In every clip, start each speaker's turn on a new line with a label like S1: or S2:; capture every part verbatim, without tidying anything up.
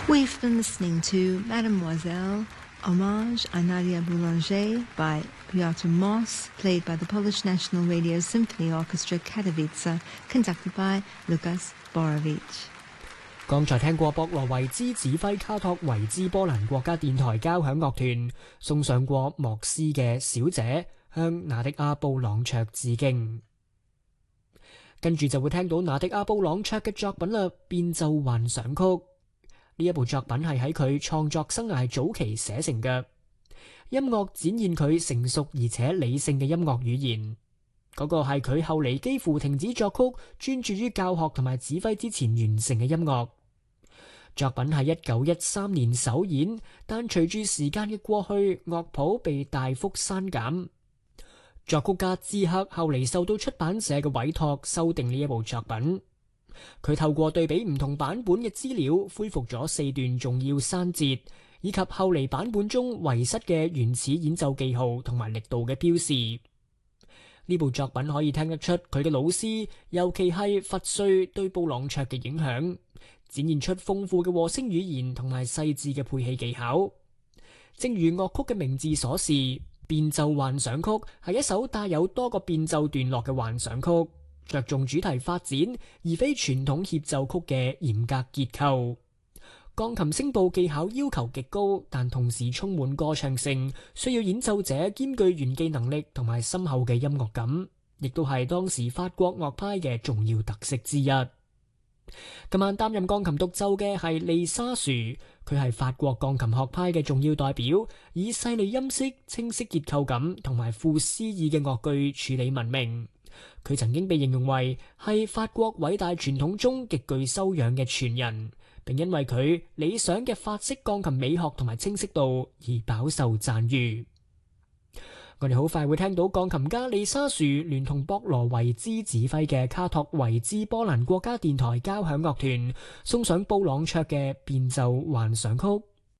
S1: We've been listening to Mademoiselle, Hommage à Nadia Boulanger by Piotr Moss, played by the Polish National Radio Symphony Orchestra Katowice, conducted by Lukas Borowicz。
S2: 剛才聽過博羅維茲指揮卡托維茲波蘭國家電台交響樂團送上過莫斯嘅小姐，向拿迪亞布朗卓致敬。跟住就會聽到拿迪亞布朗卓嘅作品啦，《變奏幻想曲》。呢一部作品係喺佢創作生涯早期寫成嘅，音樂展現佢成熟而且理性嘅音樂語言。嗰個係佢後嚟幾乎停止作曲，專注於教學同埋指揮之前完成嘅音樂。作品係一九一三年首演，但隨住時間嘅過去，樂譜被大幅刪減。作曲家茲克後嚟受到出版社嘅委託修訂呢一部作品。佢透過對比唔同版本嘅資料，恢復咗四段重要刪節，以及後嚟版本中遺失嘅原始演奏記號同埋力度嘅標示。呢部作品可以聽得出佢嘅老師，尤其係佛瑞對布朗卓嘅影響，展現出豐富嘅和聲語言同埋細緻嘅配器技巧。正如樂曲嘅名字所示，變奏幻想曲係一首帶有多個變奏段落嘅幻想曲，着重主題發展，而非傳統協奏曲嘅嚴格結構。鋼琴聲部技巧要求極高，但同時充滿歌唱性，需要演奏者兼具炫技能力同埋深厚嘅音樂感，亦都係當時法國樂派嘅重要特色之一。今晚擔任鋼琴獨奏嘅係利沙樹，佢係法國鋼琴學派嘅重要代表，以細膩音色、清晰結構感同埋富詩意嘅樂句處理聞名。佢曾經被形容為係法國偉大傳統中極具修養嘅傳人，並因為佢理想嘅法式鋼琴美學同埋清晰度而飽受讚譽。我哋好快會聽到鋼琴家利沙樹聯同博羅維茲指揮嘅卡托維茲波蘭國家電台交響樂團送上布朗卓嘅變奏幻想曲。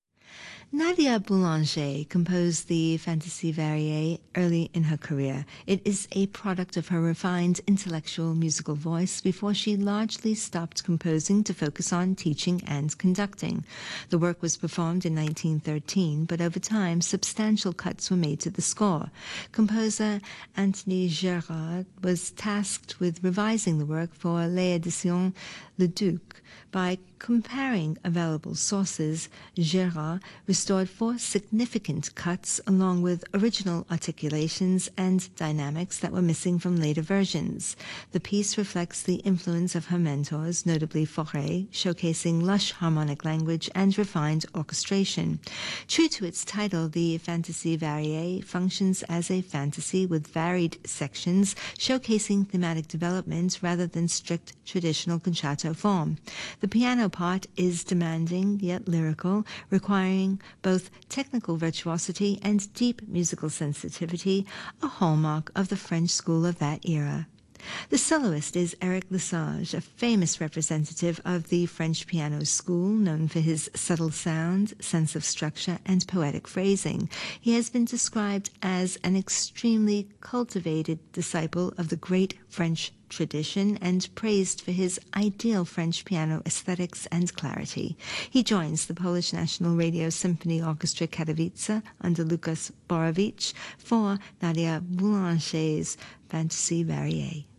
S1: Nadia Boulanger composed the Fantasy Varie early in her career. It is a product of her refined intellectual musical voice before she largely stopped composing to focus on teaching and conducting. The work was performed in nineteen thirteen, but over time substantial cuts were made to the score. Composer Anthony Gérard was tasked with revising the work for Les Éditions Le Duc. By comparing available sources, Gérard restored four significant cuts along with original articulations and dynamics that were missing from later versions. The piece reflects the influence of her mentors, notably Fauré, showcasing lush harmonic language and refined orchestration. True to its title, the Fantasy Varie functions as a fantasy with varied sections, showcasing thematic development rather than strict traditional concerto form. The piano part is demanding yet lyrical, requiring both technical virtuosity and deep musical sensitivity, a hallmark of the French school of that era. The soloist is Eric Lesage, a famous representative of the French piano school, known for his subtle sound, sense of structure, and poetic phrasing. He has been described as an extremely cultivated disciple of the great French tradition and praised for his ideal French piano aesthetics and clarity. He joins the Polish National Radio Symphony Orchestra Katowice under Lukas Borowicz for Nadia Boulanger's Fantasy Varie.